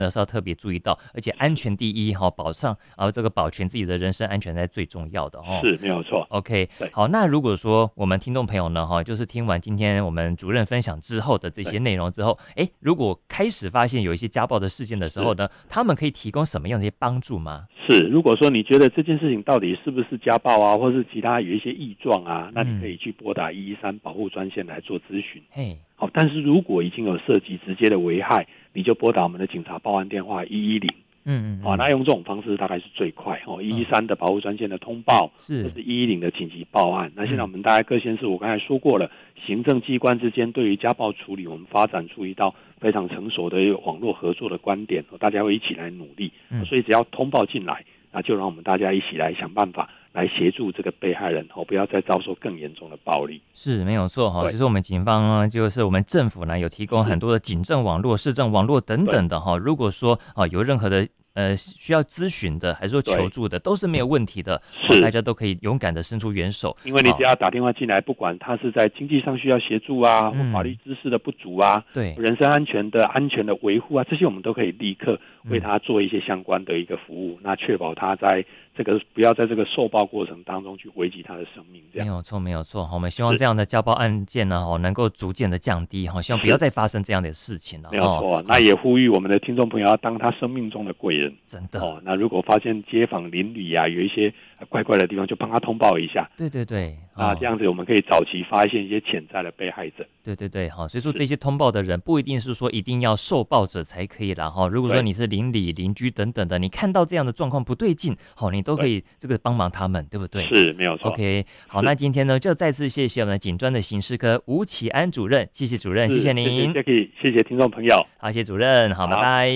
是要特别注意到，而且安全第一哈，这个保全自己的人身安全才是最重要的哦。 是没有错。 OK， 好，那如果说我们听众朋友呢哈，就是听完今天我们主任分享之后的这些内容之后，如果开始发现有一些家暴的事件的时候呢，他们可以提供什么样的一些帮助吗？ 是，如果说你觉得这件事情到底是不是家暴啊，或是其他有一些异状啊，那你可以去拨打113保护专线来做咨询。好，但是如果已经有涉及直接的危害，你就拨打我们的警察报案电话110。那用这种方式大概是最快113的保护专线的通报，或是110的紧急报案。那现在我们大概各县市，我刚才说过了，行政机关之间对于家暴处理，我们发展出一道非常成熟的一个网络合作的观点，大家会一起来努力。所以只要通报进来，那就让我们大家一起来想办法来协助这个被害人不要再遭受更严重的暴力。 是没有错哈，就是我们警方呢，就是我们政府呢有提供很多的警政网络、市政网络等等的哈。如果说有任何的需要咨询的，还是说求助的，都是没有问题的。大家都可以勇敢的伸出援手。 因为你只要打电话进来，不管他是在经济上需要协助啊，或法律知识的不足啊， 对人身安全的维护啊，这些我们都可以立刻为他做一些相关的一个服务，那确保他在这个不要在这个受暴过程当中去危及他的生命。这样没有错，没有错。我们希望这样的家暴案件呢，能够逐渐的降低，希望不要再发生这样的事情了。 没有错，那也呼吁我们的听众朋友要当他生命中的贵人。 真的那如果发现街坊邻里啊有一些怪怪的地方，就帮他通报一下。 对对对， 那这样子我们可以早期发现一些潜在的被害者。 对对对，所以说这些通报的人不一定是说一定要受暴者才可以啦。如果说你是邻里邻居等等的，你看到这样的状况不对劲，你都可以这个帮忙他们，对不对？ 是没有错。 OK， 好，那今天呢就再次谢谢我们的警专的刑事科吴启安主任，谢谢主任，谢谢您， 谢谢听众朋友， 好，谢谢主任，好，拜拜。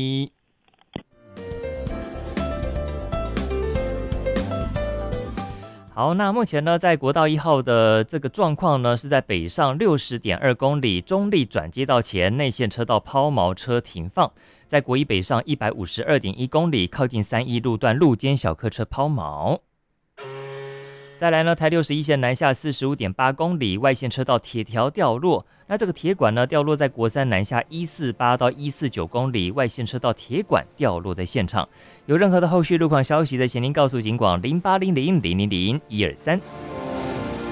好，那目前呢，在国道1号的这个状况呢，是在北上60.2公里中立转接道前内线车道抛锚车停放，在国一北上152.1公里靠近3义路段路肩小客车抛锚。再来呢，台61线南下45.8公里外线车道铁条掉落，那这个铁管呢掉落在国三南下148到149公里外线车道铁管掉落在现场。有任何的后续路况消息的，请您告诉警广0800000123。